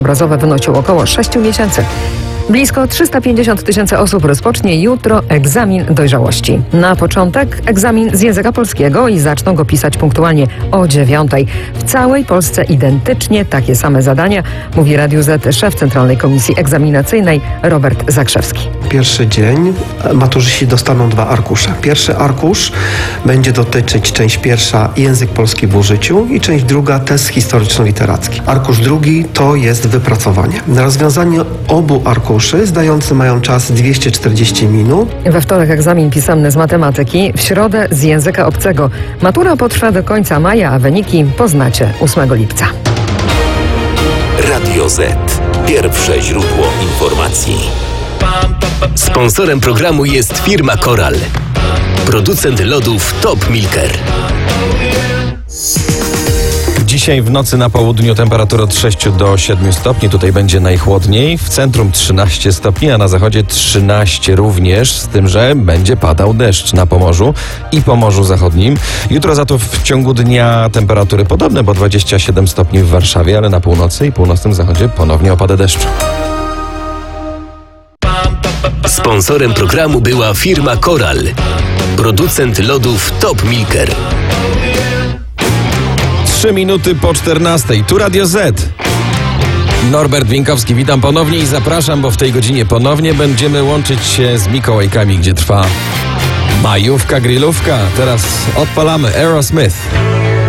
obrazowe wynosił około 6 miesięcy. Blisko 350 000 osób rozpocznie jutro egzamin dojrzałości. Na początek egzamin z języka polskiego i zaczną go pisać punktualnie o 9:00. W całej Polsce identycznie takie same zadania, mówi Radiu Z szef Centralnej Komisji Egzaminacyjnej Robert Zakrzewski. Pierwszy dzień maturzyści dostaną 2 arkusze. Pierwszy arkusz będzie dotyczyć część pierwsza język polski w użyciu i część druga test historyczno-literacki. Arkusz drugi to jest wypracowanie. Na rozwiązanie obu arkuszy zdający mają czas 240 minut. We wtorek egzamin pisemny z matematyki, w środę z języka obcego. Matura potrwa do końca maja, a wyniki poznacie 8 lipca. Radio Z. Pierwsze źródło informacji. Sponsorem programu jest firma Coral. Producent lodów Top Milker. Dzisiaj w nocy na południu temperatura od 6 do 7 stopni. Tutaj będzie najchłodniej. W centrum 13 stopni, a na zachodzie 13 również. Z tym, że będzie padał deszcz na Pomorzu i Pomorzu Zachodnim. Jutro za to w ciągu dnia temperatury podobne, bo 27 stopni w Warszawie, ale na północy i północnym zachodzie ponownie opada deszczu. Sponsorem programu była firma Coral. Producent lodów Top Milker. 3 minuty po 14. Tu Radio Z. Norbert Wieńkowski, witam ponownie i zapraszam, bo w tej godzinie ponownie będziemy łączyć się z Mikołajkami, gdzie trwa majówka, grillówka. Teraz odpalamy Aerosmith.